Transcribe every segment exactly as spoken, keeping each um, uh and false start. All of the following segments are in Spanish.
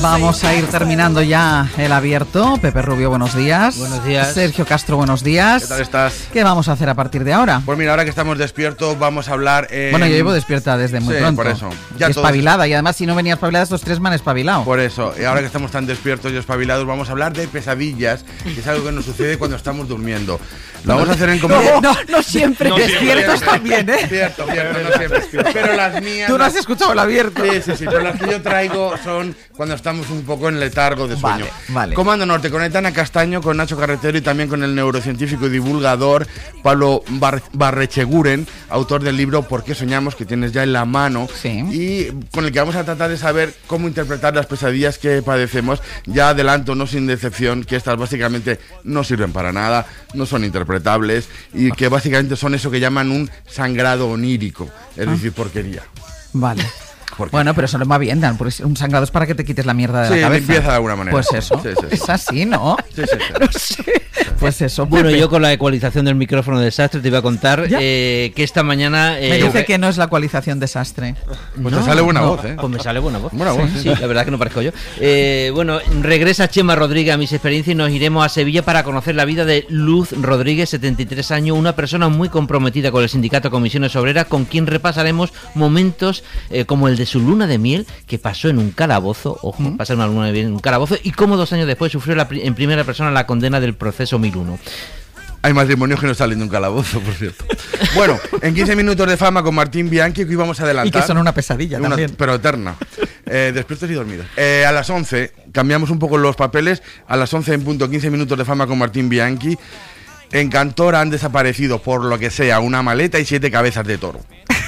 Vamos a ir terminando ya el abierto. Pepe Rubio, buenos días. Buenos días. Sergio Castro, buenos días. ¿Qué tal estás? ¿Qué vamos a hacer a partir de ahora? Pues mira, ahora que estamos despiertos vamos a hablar... En... Bueno, yo llevo despierta desde muy sí, pronto. por eso. Ya y espabilada. Y además, si no venía espabilada, estos tres me han espabilado. Por eso. Y ahora que estamos tan despiertos y espabilados, vamos a hablar de pesadillas, que es algo que nos sucede cuando estamos durmiendo. Lo vamos a hacer en comedia. No, no, no siempre. No Despiertos siempre. también, ¿eh? Cierto, cierto, no siempre. Pero las mías... Tú no has escuchado el abierto. Sí, sí, sí. Pero las que yo traigo son cuando estamos un poco en letargo de sueño. Vale, vale. Comando Norte, con Aitana Castaño, con Nacho Carretero y también con el neurocientífico y divulgador Pablo Bar Barrecheguren, autor del libro ¿Por qué soñamos?, que tienes ya en la mano. Sí. Y con el que vamos a tratar de saber cómo interpretar las pesadillas que padecemos. Ya adelanto, no sin decepción, que estas básicamente no sirven para nada, no son interpretables y que básicamente son eso que llaman un sangrado onírico, es Ah. decir, porquería. Vale. Porque Bueno, pero eso no va bien, Dan, porque un sangrado es para que te quites la mierda de sí, la cabeza. limpieza de alguna manera. Pues eso. Sí, sí, sí. Es así, ¿no? Sí, sí, sí. No sé. Pues eso. Bueno, Pepe. yo con la ecualización del micrófono de desastre te iba a contar eh, que esta mañana... Eh, Me dice que no es la ecualización desastre. Pues te sale buena no, voz, ¿eh? Pues me sale buena voz. Buena voz, sí, la verdad que no parezco yo. Eh, bueno, regresa Chema Rodríguez a Mis Experiencias y nos iremos a Sevilla para conocer la vida de Luz Rodríguez, setenta y tres años, una persona muy comprometida con el sindicato Comisiones Obreras, con quien repasaremos momentos eh, como el de su luna de miel, que pasó en un calabozo, ojo, ¿Mm? pasó una luna de miel en un calabozo, y cómo dos años después sufrió la, en primera persona la condena del proceso mil uno. Hay matrimonios que no salen de un calabozo, por cierto. Bueno, en quince minutos de fama con Martín Bianchi, que hoy vamos a adelantar. Y que son una pesadilla una, también. Pero eterna. Eh, despiertos y dormidos. Eh, a las once, cambiamos un poco los papeles. A las once en punto, quince minutos de fama con Martín Bianchi. En Cantora han desaparecido, por lo que sea, una maleta y siete cabezas de toro.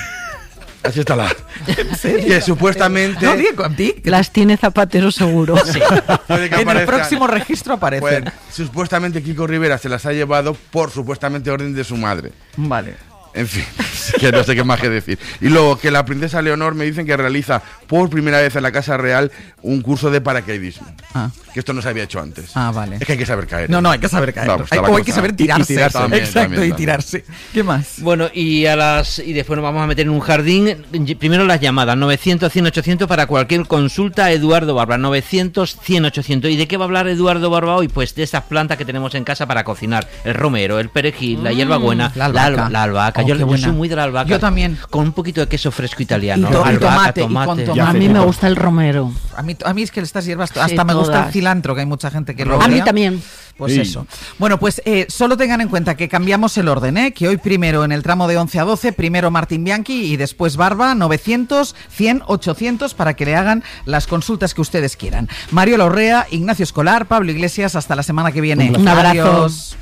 Así está la... Que supuestamente... No, Diego, a ti. Las tiene Zapatero seguro. Sí. Puede que En el aparezcan. próximo registro aparecen. Pues, supuestamente Kiko Rivera se las ha llevado por supuestamente orden de su madre. Vale. En fin, que no sé qué más que decir. Y luego que la princesa Leonor me dicen que realiza por primera vez en la Casa Real un curso de paracaidismo. Ah. Que esto no se había hecho antes. Ah, vale. Es que hay que saber caer. No, no, hay que saber caer. Vamos, hay, o hay que saber tirarse. Y tirarse. También, Exacto, también, y también. tirarse. ¿Qué más? Bueno, y a las y después nos vamos a meter en un jardín. Primero las llamadas, novecientos, cien, ochocientos para cualquier consulta. Eduardo Barba, novecientos, cien, ochocientos. ¿Y de qué va a hablar Eduardo Barba hoy? Pues de esas plantas que tenemos en casa para cocinar. El romero, el perejil, mm, la hierbabuena, la albahaca. La, la albahaca. Oh, yo, yo buena. soy muy de la albahaca. Yo también. Con un poquito de queso fresco italiano. Y, to albahaca, y tomate, tomate. y con tomate. A mí me gusta el romero. A mí, a mí es que estas hierbas, Sí, hasta me gusta todas. el cilantro, que hay mucha gente que lo A mí odia. también. Pues Sí. eso. Bueno, pues eh, solo tengan en cuenta que cambiamos el orden, ¿eh? Que hoy primero en el tramo de once a doce, primero Martín Bianchi y después Barba, novecientos, cien, ochocientos para que le hagan las consultas que ustedes quieran. Mario Larrea, Ignacio Escolar, Pablo Iglesias, hasta la semana que viene. Un abrazo. Adiós.